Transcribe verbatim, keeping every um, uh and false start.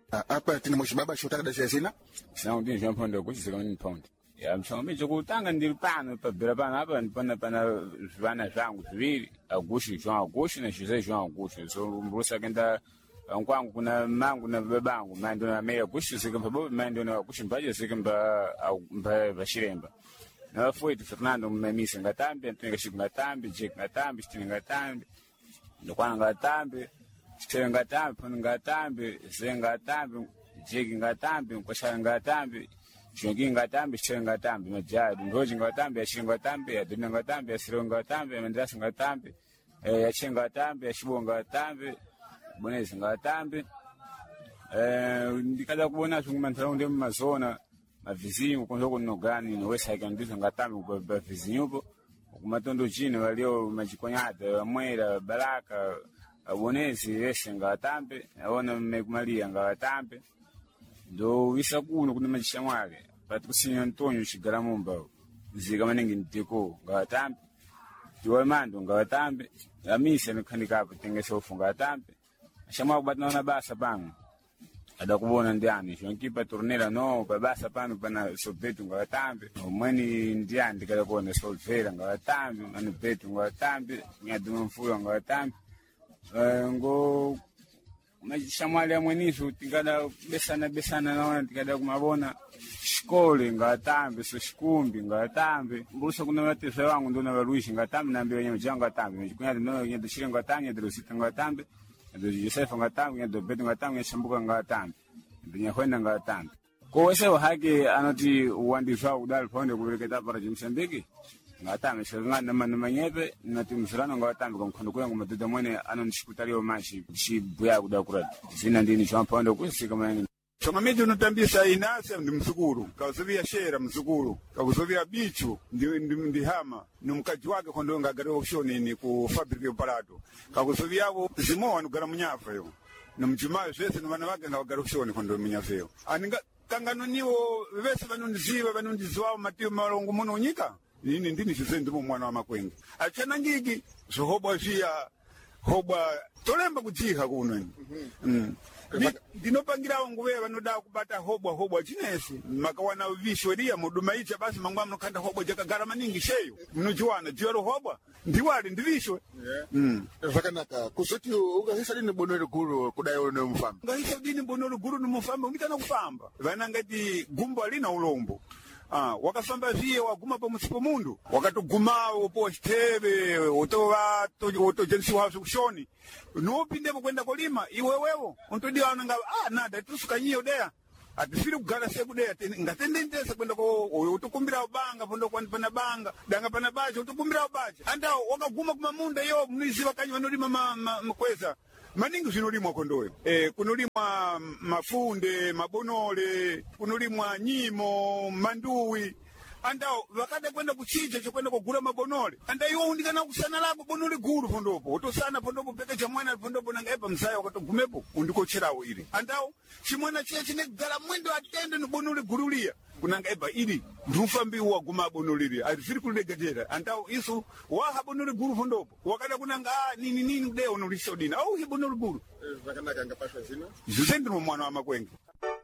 apa tina muxibaba xotaka da xesina Senão tem João Pondo, eu sei que pound. Ya mshombe chokutanga ndiri pano pabhira pano apa ndipana pana zvana zvangu zviviri agushi João Agushi na José João Agushi so mbusa kenda nkwangu kuna mangu na babangu mando na meya Agushi sikamba bobo mando na Agushi mbaje sikamba mba bashiremba na foi de Fernando mmemisa ngatambi ntinga shiku ngatambi jek ngatambi stinga ngatambi ndokwana ngatambi stinga ngatambi pano ngatambi zenga ngatambi jek ngatambi nkwashara ngatambi Shungi ngatambi stinga ngatambi majadi ngoji ngatambi ashinga ngatambi adina ngatambi asiro ngatambi amandasa ngatambi eh yachinga ngatambi ashibo ngatambi bonezi ngatambi eh ndikada kubona zvingumantara unde mumazona mavizinho kunzo kunogani nowesaka ndizo ngatambi kwa vizinho po kumatondo chino walio machikonyada wamwera baraka abonezi yese ngatambi aona mmekumalia ngatambi ndo wisakuno kuna machishamwale pati kusinya Antonio chigara mumba zika manengi ntiko ngatambi diwa mando ngatambi amise nikhandikapo tengesa ufunga ngatambi shamwa kubatana na basa pangu ada kubona ndiani shonkipa tornera no babasa pano pana sobetu ngatambi omweni ndiani ndikala kuona solfera ngatambi manu betu ngatambi nyaduma mfuyo ngatambi ngo machishamwali amweniso tikada besana besana naona tikada kumabona shikole ngatambi so shikumbi ngatambi mbusa kuna watesa wangu ndo na waruishi ngatambi na mbele nyanja ngatambi kunyada no nyada shire ngatambi nyada rusita ngatambi nyada Joseph ngatambi nyada betu ngatambi nyashambuka ngatambi nyada kwenda ngatambi ko wese wahake anoti uandishwa udal ponde kureketa para jimsambiki ngatambi shiranga na manyepe na timshirana ngatambi kwa mkondo kwangu maduda mwene anonishikutaliwa mashi shibuya kudakura zina ndini João Pondo kusika mwenye Chongamidi unutambisa inase ndi msukuru kausovia shera msukuru kausovia bichu ndi ndi ndihama ni mkaji wake kondo ngagari option ni ku fabric yo parato kausovia abo zimo anugara munyafa yo na mjumayo sese nwana wake ngagari option kondo munyafa yo aninga kangano niwo vese vanondiziva vanondizwa matio malongo muno nyika ini ndini chizendi mu mwana wa makwenge achana ngigi zohobwa zia hobwa tolemba kujiha kuno mm ndinopangira wangu wewe vanoda kubata hobwa hobwa chinesi makawana vishweria muduma icha basi mangwa mnokanda hobwa jakagara maningi sheyo mnochiwana jero hobwa ndiwali ndivishwe yeah. mm vakanaka kusoti ugahisa dini bonoro guru kudayo no mfamba ngahisa dini bonoro guru no mfamba unikana kufamba vanangati gumbo alina ulombo Ah, wakafamba vye waguma pa musipo mundu wakatuguma upo stebe utova to jensi wa kushoni no pindemo kwenda kolima iwe wewe untodi wananga ah nada tusuka nyiyo dea atifiri kugala sebu dea ngatende ndese kwenda ko utukumbira ubanga pondo kwani pana banga danga pana baje utukumbira ubaje anda wakaguma kuma munda yo mniziva kanyi vanolima makweza maningi zinolimwa kondoyo eh kunolimwa mafunde mabonole kunolimwa nyimo manduwi andao vakada kwenda kuchija chokwenda kugura mabonole anda iwo undikana kusana lako bonole guru pondopo utosana pondopo peke cha mwana pondopo nanga epa msaya wakatogumepo undikocherawo ili andao chimwana chiya chine gala mwendo atende no bonole gurulia kunanga eba ili ndufambi wa guma bonoliri alifiri kulegatera andao isu waha bonole guru pondopo wakada kunanga nini nini deo no lishodina au hi bonole guru vakanaka ngapashwa zina zizendi mwana wa makwenge